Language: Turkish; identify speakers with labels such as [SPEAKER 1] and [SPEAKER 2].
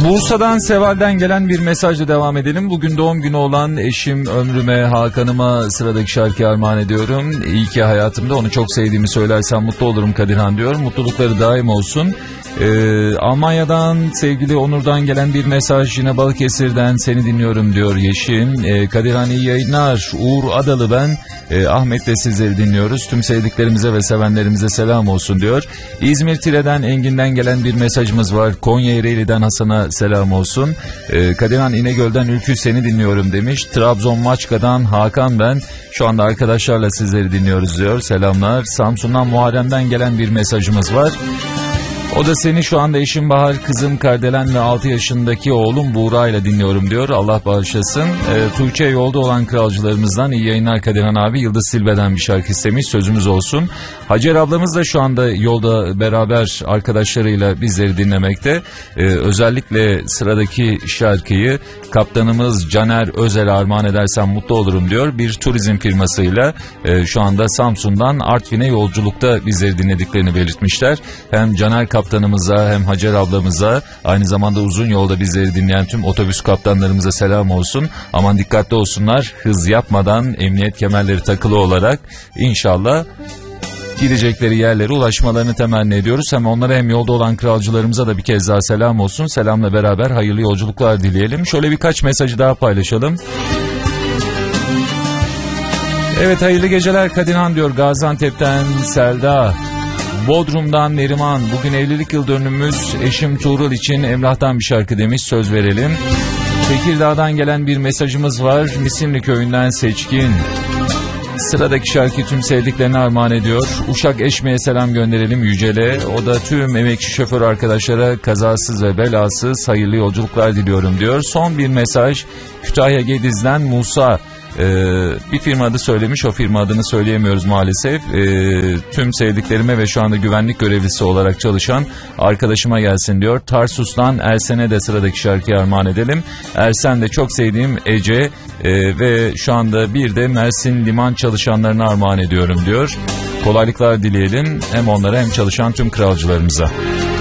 [SPEAKER 1] Bursa'dan Seval'den gelen bir mesajla devam edelim. Bugün doğum günü olan eşim Ömrüme, Hakan'ıma sıradaki şarkıyı armağan ediyorum. İyi ki hayatımda, onu çok sevdiğimi söylersem mutlu olurum Kadirhan diyor. Mutlulukları daim olsun. Almanya'dan sevgili Onur'dan gelen bir mesaj, yine Balıkesir'den seni dinliyorum diyor Yeşim. Kadirhan iyi yayınlar, Uğur Adalı ben, Ahmet de sizleri dinliyoruz. Tüm sevdiklerimize ve sevenlerimize selam olsun diyor. İzmir Tire'den Engin'den gelen bir mesajımız var. Konya Ereğli'den Hasan'a selam olsun. Kadirhan İnegöl'den Ülkü seni dinliyorum demiş. Trabzon Maçka'dan Hakan ben, şu anda arkadaşlarla sizleri dinliyoruz diyor. Selamlar. Samsun'dan Muharrem'den gelen bir mesajımız var. O da seni şu anda eşim Bahar, kızım Kardelen ve 6 yaşındaki oğlum Buğra ile dinliyorum diyor. Allah bağışlasın. Tuğçe yolda olan kralcılarımızdan iyi yayınlar Kadirhan abi. Yıldız Silbe'den bir şarkı istemiş, sözümüz olsun. Hacer ablamız da şu anda yolda beraber arkadaşlarıyla bizleri dinlemekte. Özellikle sıradaki şarkıyı kaptanımız Caner Özel'e armağan edersem mutlu olurum diyor. Bir turizm firmasıyla şu anda Samsun'dan Artvin'e yolculukta bizleri dinlediklerini belirtmişler. Hem Caner kaptanımıza hem Hacer ablamıza, aynı zamanda uzun yolda bizleri dinleyen tüm otobüs kaptanlarımıza selam olsun. Aman dikkatli olsunlar, hız yapmadan, emniyet kemerleri takılı olarak inşallah gidecekleri yerlere ulaşmalarını temenni ediyoruz. Hem onlara hem yolda olan kralcılarımıza da bir kez daha selam olsun. Selamla beraber hayırlı yolculuklar dileyelim. Şöyle birkaç mesajı daha paylaşalım. Evet, hayırlı geceler Kadirhan diyor Gaziantep'ten Selda. Bodrum'dan Neriman, bugün evlilik yıl dönümümüz, eşim Tuğrul için Emrah'tan bir şarkı demiş, söz verelim. Tekirdağ'dan gelen bir mesajımız var. Misinli köyünden Seçkin. Sıradaki şarkı tüm sevdiklerine armağan ediyor. Uşak Eşme'ye selam gönderelim Yücel'e. O da tüm emekçi şoför arkadaşlara kazasız ve belasız hayırlı yolculuklar diliyorum diyor. Son bir mesaj Kütahya Gediz'den Musa. Bir firma adı söylemiş, o firma adını söyleyemiyoruz maalesef. Tüm sevdiklerime ve şu anda güvenlik görevlisi olarak çalışan arkadaşıma gelsin diyor. Tarsus'tan Ersen'e de sıradaki şarkıyı armağan edelim. Ersen de çok sevdiğim Ece ve şu anda bir de Mersin liman çalışanlarına armağan ediyorum diyor. Kolaylıklar dileyelim hem onlara hem çalışan tüm kralcılarımıza.